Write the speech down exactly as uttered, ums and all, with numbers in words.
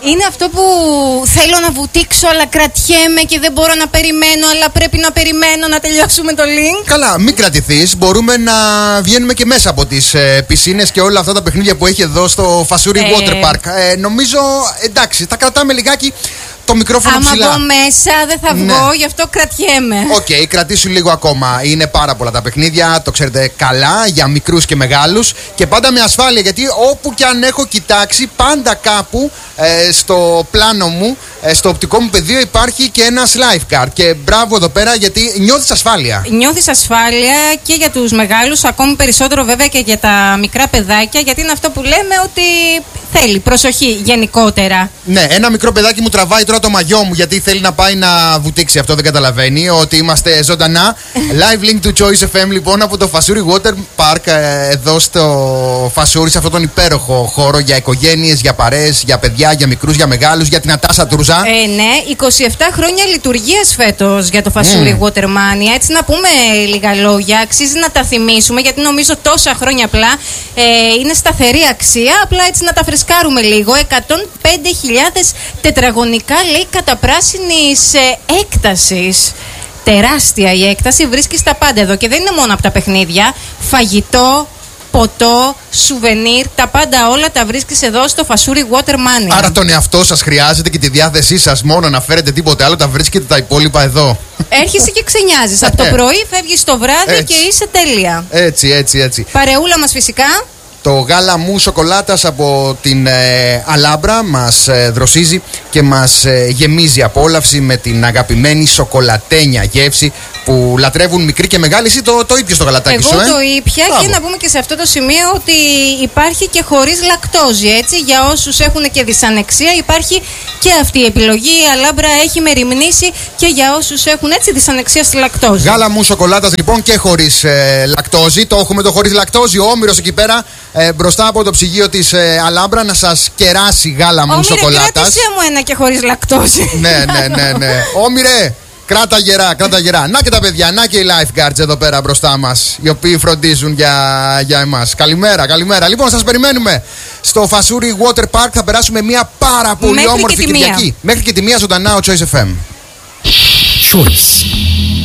Είναι αυτό που θέλω να βουτήξω, αλλά κρατιέμαι και δεν μπορώ να περιμένω, αλλά πρέπει να περιμένω να τελειώσουμε το link. Καλά, μην κρατηθείς. Μπορούμε να βγαίνουμε και μέσα από τις ε, πισίνες και όλα αυτά τα παιχνίδια που έχει εδώ στο Φασούρι ε... Water Park. Ε, νομίζω, εντάξει, τα κρατάμε λιγάκι. Το μικρόφωνο άμα ψηλά. Άμα μπω μέσα δεν θα βγω, ναι. Γι' αυτό κρατιέμαι. Οκ, okay, κρατήσου λίγο ακόμα. Είναι πάρα πολλά τα παιχνίδια, το ξέρετε καλά, για μικρούς και μεγάλους. Και πάντα με ασφάλεια, γιατί όπου και αν έχω κοιτάξει, πάντα κάπου ε, στο πλάνο μου, ε, στο οπτικό μου πεδίο υπάρχει και ένας lifeguard. Και μπράβο εδώ πέρα, γιατί νιώθεις ασφάλεια. Νιώθεις ασφάλεια και για τους μεγάλους, ακόμη περισσότερο βέβαια και για τα μικρά παιδάκια, γιατί είναι αυτό που λέμε ότι θέλει προσοχή γενικότερα. Ναι, ένα μικρό παιδάκι μου τραβάει τώρα το μαγιό μου γιατί θέλει να πάει να βουτήξει. Αυτό δεν καταλαβαίνει ότι είμαστε ζωντανά. Live link του Choice εφ εμ λοιπόν από το Φασούρι Water Park, εδώ στο Φασούρι, σε αυτόν τον υπέροχο χώρο για οικογένειες, για παρέες, για παιδιά, για μικρούς, για μεγάλους, για την Ατάσα Τουρζά. Ε, ναι, είκοσι επτά χρόνια λειτουργίας φέτος για το Φασούρι mm. Water Mania. Έτσι να πούμε λίγα λόγια, αξίζει να τα θυμίσουμε, γιατί νομίζω τόσα χρόνια απλά ε, είναι σταθερή αξία. Απλά έτσι να τα φρεσκάρουμε λίγο. εκατόν πέντε χιλιάδες τετραγωνικά, λέει, καταπράσινης ε, έκτασης. Τεράστια η έκταση, βρίσκει τα πάντα εδώ. Και δεν είναι μόνο από τα παιχνίδια. Φαγητό, ποτό, σουβενίρ, τα πάντα όλα τα βρίσκεις εδώ στο Φασούρι Water Mania. Άρα τον εαυτό σας χρειάζεται και τη διάθεσή σας μόνο, να φέρετε τίποτε άλλο, τα βρίσκετε τα υπόλοιπα εδώ. Έρχεσαι και ξενιάζεις. Από το πρωί φεύγεις το βράδυ έτσι. Και είσαι τέλεια. Έτσι, έτσι, έτσι. Παρεούλα μας φυσικά. Το γάλα μου σοκολάτας από την ε, Αλάμπρα μας ε, δροσίζει και μας ε, γεμίζει απόλαυση με την αγαπημένη σοκολατένια γεύση που λατρεύουν μικροί και μεγάλοι. Εσύ το, το ήπιες το γαλατάκι Εγώ σου, Εγώ ε? το ήπια. Μπράβο. Και να πούμε και σε αυτό το σημείο ότι υπάρχει και χωρίς λακτόζη, έτσι. Για όσους έχουν και δυσανεξία υπάρχει και αυτή η επιλογή. Η Αλάμπρα έχει μεριμνήσει και για όσους έχουν έτσι δυσανεξία στη λακτόζη. Γάλα μου σοκολάτας λοιπόν και χωρίς ε, λακτόζη. Το έχουμε το χωρίς λακτόζη. Ο Όμηρος εκεί πέρα ε, μπροστά από το ψυγείο της ε, Αλάμπρα να σας κεράσει γάλα μου σοκολάτας. Κράτησέ μου ένα και χωρίς λακτόζη. Ναι, ναι, ναι, ναι. Όμηρε, κράτα γερά, κράτα γερά. Να και τα παιδιά, να και οι lifeguards εδώ πέρα μπροστά μας, οι οποίοι φροντίζουν για, για εμάς. Καλημέρα, καλημέρα. Λοιπόν, σας περιμένουμε στο Φασούρι Water Park. Θα περάσουμε μια πάρα πολύ Μέχρι όμορφη Κυριακή. Μέχρι και τη μία ζωντανά ο Choice εφ εμ. Choice.